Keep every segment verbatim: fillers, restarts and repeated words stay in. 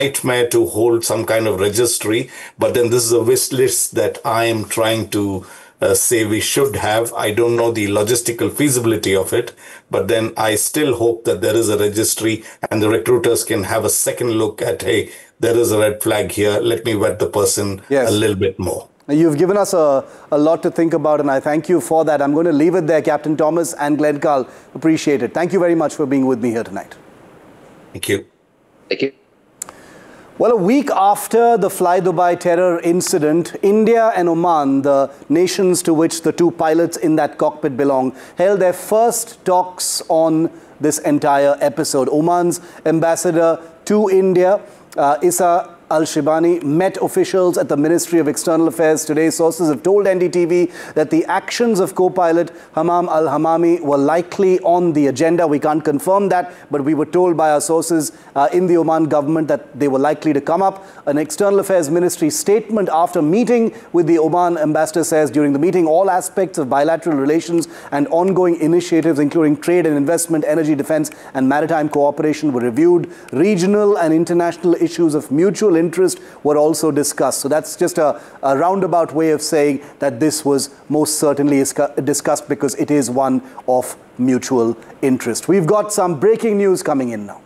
nightmare to hold some kind of registry, but then this is a wish list that I am trying to uh, say we should have. I don't know the logistical feasibility of it, but then I still hope that there is a registry and the recruiters can have a second look at, hey, there is a red flag here. Let me vet the person yes. a little bit more. You've given us a, a lot to think about, and I thank you for that. I'm going to leave it there, Captain Thomas and Glenn Carl. Appreciate it. Thank you very much for being with me here tonight. Thank you. Thank you. Well, a week after the Fly Dubai terror incident, India and Oman, the nations to which the two pilots in that cockpit belong, held their first talks on this entire episode. Oman's ambassador to India, uh, Issa Al-Shibani, met officials at the Ministry of External Affairs today. Sources have told N D T V that the actions of co-pilot Hammam Al-Hamami were likely on the agenda. We can't confirm that, but we were told by our sources uh, in the Oman government that they were likely to come up. An External Affairs Ministry statement after meeting with the Oman ambassador says during the meeting, all aspects of bilateral relations and ongoing initiatives, including trade and investment, energy, defense, and maritime cooperation, were reviewed. Regional and international issues of mutual interest were also discussed. So that's just a, a roundabout way of saying that this was most certainly discussed because it is one of mutual interest. We've got some breaking news coming in now.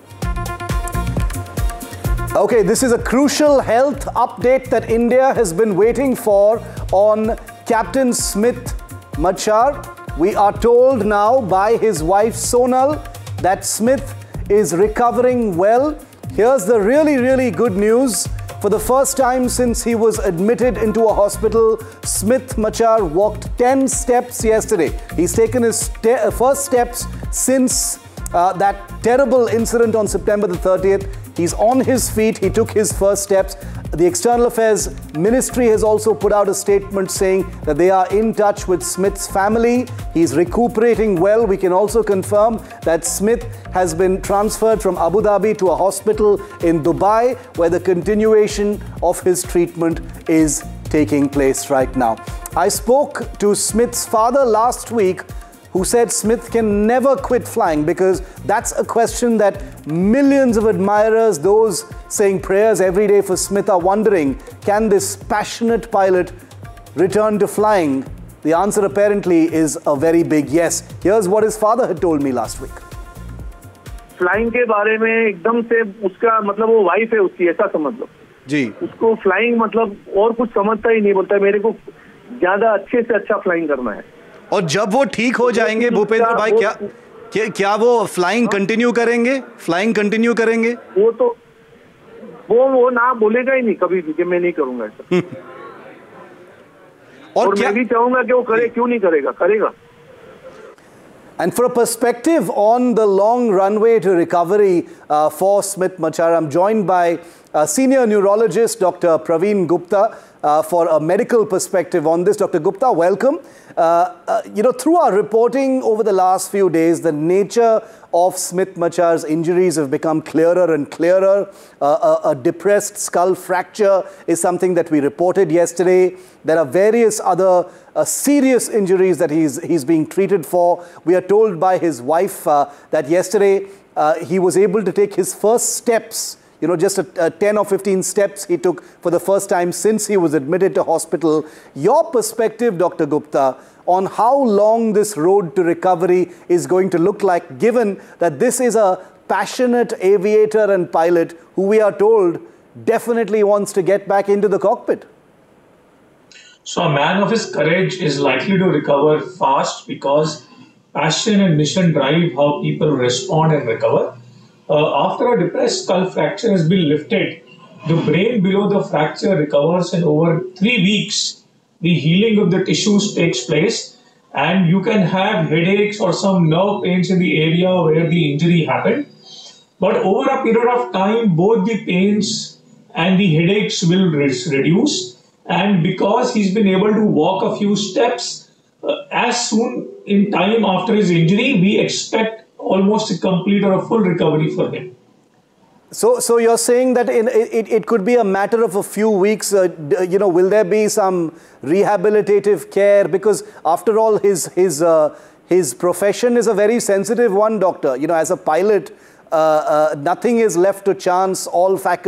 Okay, this is a crucial health update that India has been waiting for on Captain Smith Machar. We are told now by his wife Sonal that Smith is recovering well. Here's the really, really good news. For the first time since he was admitted into a hospital, Smith Machar walked ten steps yesterday. He's taken his ste- first steps since uh, that terrible incident on September the thirtieth. He's on his feet. He took his first steps. The External Affairs Ministry has also put out a statement saying that they are in touch with Smith's family. He's recuperating well. We can also confirm that Smith has been transferred from Abu Dhabi to a hospital in Dubai, where the continuation of his treatment is taking place right now. I spoke to Smith's father last week, who said Smith can never quit flying, because that's a question that millions of admirers, those saying prayers every day for Smith, are wondering, can this passionate pilot return to flying? The answer apparently is a very big yes. Here's what his father had told me last week. Flying के बारे में एकदम से उसका मतलब वो wife है उसकी, ऐसा समझ लो जी। उसको फ्लाइंग मतलब और कुछ समझता ही नहीं, बोलता है मेरे को ज्यादा अच्छे से अच्छा फ्लाइंग करना है। और जब वो ठीक हो जाएंगे भूपेंद्र भाई, क्या क्या, क्या वो फ्लाइंग कंटिन्यू करेंगे? फ्लाइंग कंटिन्यू करेंगे? वो तो वो वो ना बोलेगा ही नहीं कभी भी कि मैं नहीं करूंगा ऐसा। और, और मैं भी चाहूंगा कि वो करे, क्यों नहीं करेगा? करेगा। And for a perspective on the long runway to recovery uh, for Smith Machar, I'm joined by uh, senior neurologist Doctor Praveen Gupta uh, for a medical perspective on this. Doctor Gupta, welcome. Uh, uh, you know, through our reporting over the last few days, the nature of Smith Machar's injuries have become clearer and clearer. Uh, a, a depressed skull fracture is something that we reported yesterday. There are various other uh, serious injuries that he's, he's being treated for. We are told by his wife uh, that yesterday uh, he was able to take his first steps. You know, just a, a ten or fifteen steps he took for the first time since he was admitted to hospital. Your perspective, Doctor Gupta, on how long this road to recovery is going to look like, given that this is a passionate aviator and pilot who we are told definitely wants to get back into the cockpit. So a man of his courage is likely to recover fast because passion and mission drive how people respond and recover. Uh, after a depressed skull fracture has been lifted, the brain below the fracture recovers, and over three weeks, the healing of the tissues takes place, and you can have headaches or some nerve pains in the area where the injury happened. But over a period of time, both the pains and the headaches will reduce. And because he's been able to walk a few steps, uh, as soon in time after his injury, we expect almost a complete or a full recovery for him. So, so you're saying that in, it, it could be a matter of a few weeks, uh, you know, will there be some rehabilitative care? Because after all, his, his, uh, his profession is a very sensitive one, doctor. You know, as a pilot, uh, uh, nothing is left to chance, all faculty